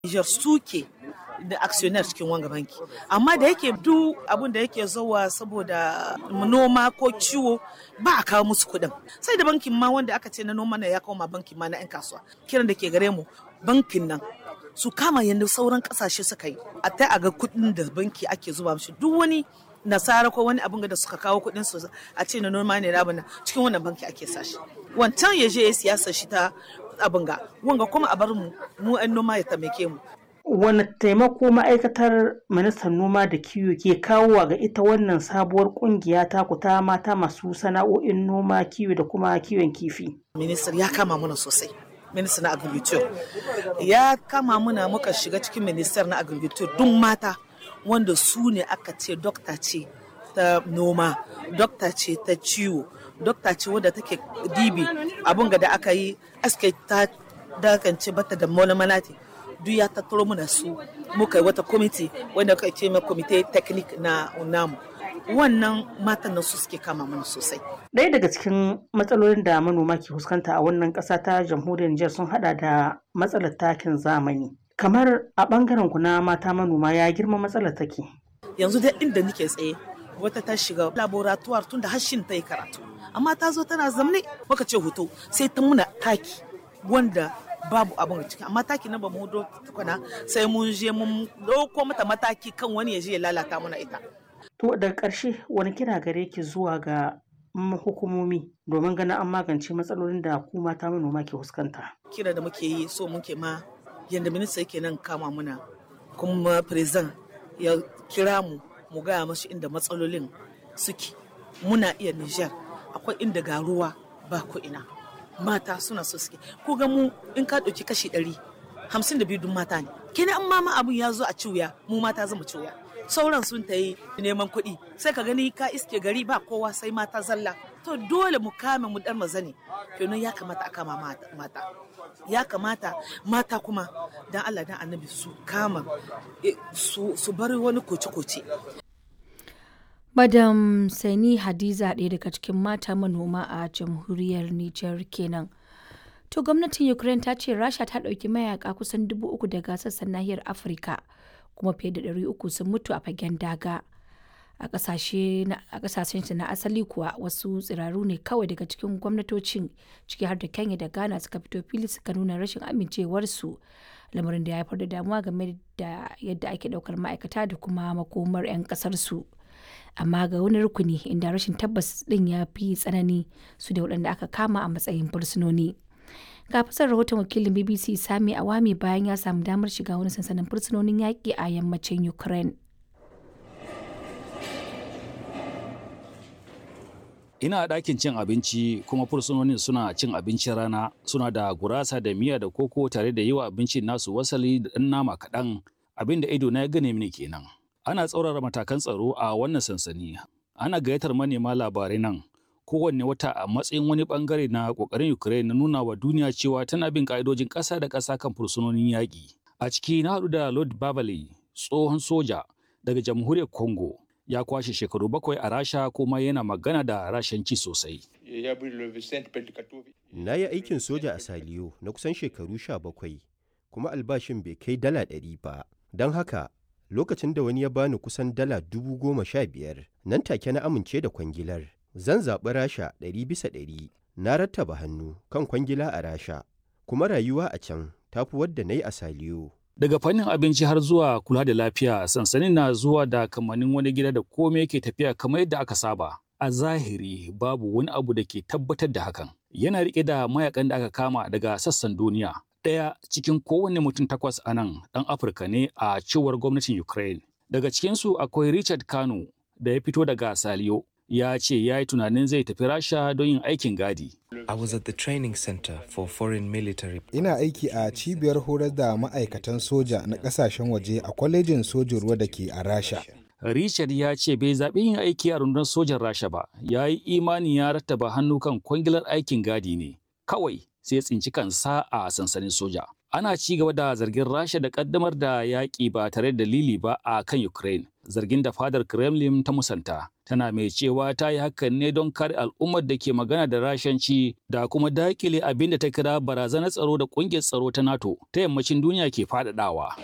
Niger suke da actionnaire cikin wanga banki. Amma da yake duk abin da yake zuwa saboda noma ko ciwo ba a kawo musu kuɗin. Sai da bankin ma wanda aka ce na noma na ya koma bankin ma na 'yan kasuwa. Kiran da ke gare mu bankin nan su kama yadda sauran kasashe suka yi. A ta a ga kuɗin da banki ake zuba mishi duk wani nasara ko wani abin da suka kawo kuɗin su a ce na noma ne rabana cikin wannan banki ake sashi. Wancan ya je ya siyasa shi ta abin ga wanga kuma a bar mu 'yan noma ya taimake mu. Wani taimako ma'aikatar ministan noma da kiwo ke kawowa ga ita wannan sabuwar kungiya taku ta mata masu sana'o'in noma kiwo da kuma kiwon kifi? Ministan ya kama mana sosai. Ministan na agriculture ya kama muna muka shiga cikin ministan na agriculture duk mata wanda su ne aka ce dokta ce ta noma, dokta ce ta ciwo, dokta ce wadda take dibi abun da aka yi aske ta dakance bata da malamalati. Duk ya tattaro muna su muka yi wata kwamiti wanda aka ce mai kwamite teknik na namu. Wannan matan nan su suke kama mana sosai. Ɗaya daga cikin matsalolin da manoma ke fuskanta a wannan ƙasa ta jamhuriyar Nijar sun hada da matsalar takin zamani. Kamar a ɓangaren ku na mata manoma ya girma matsalar take. Yanzu dai inda nake tsaye wata ta shiga laboratoire tun da hashin ta yi karatu. Amma ta zo tana zamne muka ce hoto sai ta muna taki wanda babu abin ciki amma taki na ba mu hudo tukuna sai mun je mun dauko mata mataki kan wani ya je ya lalata mana ita. To daga ƙarshe wani kira gare ki zuwa ga hukumomi domin ganin an magance matsalolin da ku mata manoma ke fuskanta? Kira da muke yi so muke ma yanda minista yake nan kama muna kuma president ya kira mu gaya mashi inda matsalolin suke. Muna iya Niger akwai inda ga ruwa ba ko ina. Mata suna so suke ko ga mu in ka ɗauki kashi 152 dun mata ne kenan an mama abun ya zo a ciwya mu mata zama ciwya sauran sun ta yi neman kuɗi sai ka gani ka iske gari ba kowa sai mata zalla to dole mu kame mu dan mazane kenan ya kamata a kama mata ya kamata mata kuma dan Allah dan annabi su kama su bari wani koce-koce. Madam Sani Hadiza ɗaya daga cikin mata manoma a jamhuriyar Nijar kenan. To gwamnatin Ukraine ta ce Rasha ta ɗauki mayaka kusan 3,000 daga sassan nahiyar Afirka kuma fiye da 300 sun mutu a fagen daga. A ƙasashen na asali kuwa wasu tsiraru ne kawai daga cikin gwamnatocin ciki har da Kenya da Ghana suka fito fili suka nuna rashin amincewarsu lamarin da ya haifar da damuwa game da yadda ake ɗaukar ma'aikata da kuma makomar 'yan ƙasarsu. Amma ga wani rukuni inda rashin tabbas din ya fi tsanani su da waɗanda aka kama a matsayin fursunoni. Ga fasar rahoton wakilin BBC Sami Awami bayan ya samu damar shiga wani sansanin fursunonin yaƙi a yammacin Ukraine. Ina a ɗakin cin abinci kuma fursunonin suna cin abincin rana suna da gurasa da miya da koko tare da yi wa abincin nasu wasali da ɗan nama kaɗan abin da ido na ya gane mini kenan. Ana tsaurara matakan tsaro a wannan sansani. Ana gayyatar manema labarai nan kowanne wata a matsayin wani bangare na kokarin Ukraine na nuna wa duniya cewa tana bin ka'idojin ƙasa da ƙasa kan fursunonin yaƙi. A ciki na haɗu da Lord Babale, tsohon soja daga jamhuriyar Congo. Ya kwashe shekaru 7 a Rasha kuma yana magana da Rashanci sosai. Na yi aikin soja a Saliyo na kusan shekaru 17 kuma albashin bai kai dala 100 ba. Don haka lokacin da wani ya bani kusan dala 15,000 nan take na amince da kwangilar. Zan zaɓi Rasha 100%. Na rattaba hannu kan kwangila a Rasha, kuma rayuwa a can tafi wadda na yi a Saliyo. Daga fannin abinci har zuwa kula da lafiya, sansanin na zuwa da kamannin wani gida da komai ke tafiya kamar yadda aka saba. A zahiri babu wani abu da ke tabbatar da hakan. Yana riƙe da mayakan da aka kama daga sassan duniya. Ɗaya cikin kowanne mutum 8 a nan ɗan Afirka ne a cewar gwamnatin Ukraine. Daga cikinsu akwai Richard Kano da ya fito daga Saliyo. Ya ce ya yi tunanin zai tafi Rasha don yin aikin gadi. I was at the training center for foreign military. Ina aiki a cibiyar horar da ma'aikatan soja na ƙasashen waje a kwalejin sojin ruwa da ke a Rasha. Richard ya ce bai zaɓi yin aiki a rundunar sojan Rasha ba. Ya yi imani ya rattaba hannu kan kwangilar aikin gadi ne. Kawai sai ya tsinci kansa a sansanin soja. Ana ci gaba da zargin Rasha da kaddamar da yaƙi ba tare da dalili ba a kan Ukraine. zargin da fadar Kremlin ta musanta. Tana mai cewa ta yi hakan ne don kare al'ummar da ke magana da Rashanci da kuma dakile abin da ta kira barazanar tsaro da ƙungiyar tsaro ta NATO ta yammacin duniya ke faɗaɗawa.